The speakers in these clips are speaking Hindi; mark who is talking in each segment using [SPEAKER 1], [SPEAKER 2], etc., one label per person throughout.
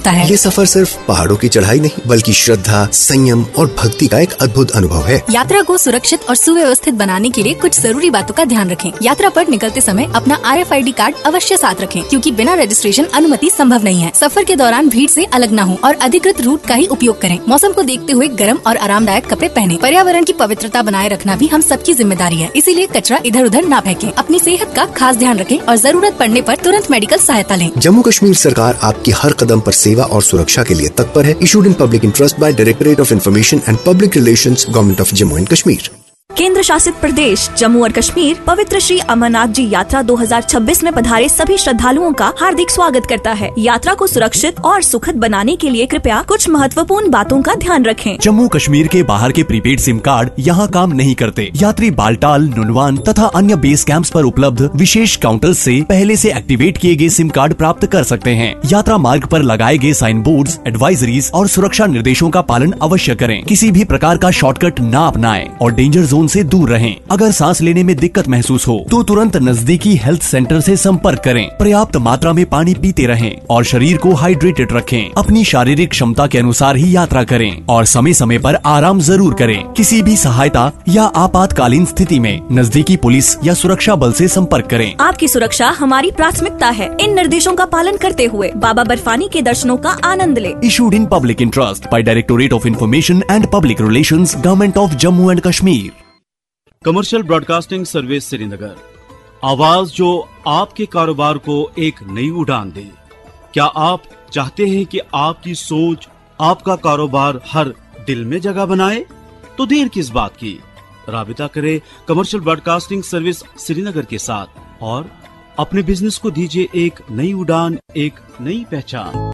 [SPEAKER 1] होता है।
[SPEAKER 2] ये सफर सिर्फ पहाड़ों की चढ़ाई नहीं बल्कि श्रद्धा, संयम और भक्ति का एक अद्भुत अनुभव है।
[SPEAKER 1] यात्रा को सुरक्षित और सुव्यवस्थित बनाने के लिए कुछ जरूरी बातों का ध्यान रखें। यात्रा पर निकलते समय अपना RFID कार्ड अवश्य साथ रखें, क्योंकि बिना रजिस्ट्रेशन अनुमति संभव नहीं है। सफर के दौरान भीड़ से अलग न हो और अधिकृत रूट का ही उपयोग करें। मौसम को देखते हुए गर्म और आरामदायक कपड़े पहने। पर्यावरण की पवित्रता बनाए रखना भी हम सबकी जिम्मेदारी है, इसीलिए कचरा इधर उधर ना फेंकें। अपनी सेहत का खास ध्यान रखें और जरूरत पड़ने पर तुरंत मेडिकल सहायता लें।
[SPEAKER 2] जम्मू कश्मीर सरकार आपकी हर कदम पर सेवा और सुरक्षा के लिए तत्पर है। Issued in public interest by directorate of information and public relations, government of Jammu and Kashmir.
[SPEAKER 3] केंद्र शासित प्रदेश जम्मू और कश्मीर पवित्र श्री अमरनाथ जी यात्रा 2026 में पधारे सभी श्रद्धालुओं का हार्दिक स्वागत करता है। यात्रा को सुरक्षित और सुखद बनाने के लिए कृपया कुछ महत्वपूर्ण बातों का ध्यान रखें।
[SPEAKER 4] जम्मू कश्मीर के बाहर के प्रीपेड सिम कार्ड यहाँ काम नहीं करते। यात्री बालटाल, नुनवान तथा अन्य बेस कैंप्स पर उपलब्ध विशेष काउंटर से पहले से एक्टिवेट किए गए सिम कार्ड प्राप्त कर सकते हैं। यात्रा मार्ग पर लगाए गए साइन बोर्ड, एडवाइजरीज और सुरक्षा निर्देशों का पालन अवश्य करें। किसी भी प्रकार का शॉर्टकट न अपनाएं और डेंजर जोन से दूर रहें। अगर सांस लेने में दिक्कत महसूस हो तो तुरंत नजदीकी हेल्थ सेंटर से संपर्क करें। पर्याप्त मात्रा में पानी पीते रहें और शरीर को हाइड्रेटेड रखें। अपनी शारीरिक क्षमता के अनुसार ही यात्रा करें और समय समय पर आराम जरूर करें। किसी भी सहायता या आपातकालीन स्थिति में नजदीकी पुलिस या सुरक्षा बल से संपर्क करें।
[SPEAKER 3] आपकी सुरक्षा हमारी प्राथमिकता है। इन निर्देशों का पालन करते हुए बाबा बर्फानी के दर्शनों का आनंद ले।
[SPEAKER 4] Issued in public interest by directorate of information and public relations, government of Jammu and Kashmir.
[SPEAKER 5] Commercial broadcasting service Srinagar, आवाज जो आपके कारोबार को एक नई उड़ान दे। क्या आप चाहते हैं कि आपकी सोच आपका कारोबार हर दिल में जगह बनाए? तो देर किस बात की, राबिता करें कमर्शियल ब्रॉडकास्टिंग सर्विस श्रीनगर के साथ और अपने बिजनेस को दीजिए एक नई उड़ान, एक नई पहचान।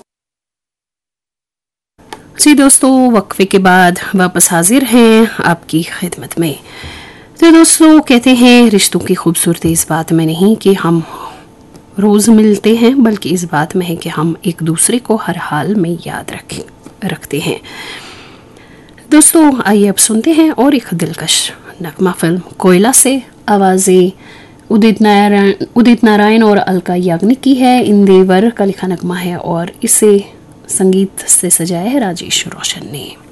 [SPEAKER 6] जी दोस्तों, वक्फे के बाद वापस हाजिर हैं आपकी खिदमत में। तो दोस्तों, कहते हैं रिश्तों की खूबसूरती इस बात में नहीं कि हम रोज़ मिलते हैं, बल्कि इस बात में है कि हम एक दूसरे को हर हाल में याद रखते हैं। दोस्तों, आइए अब सुनते हैं और एक दिलकश नगमा फिल्म कोयला से। आवाज़ें उदित नारायण और अलका याग्निक की है। इंदेवर का लिखा नगमा है और इसे संगीत से सजाया है राजेश रोशन ने।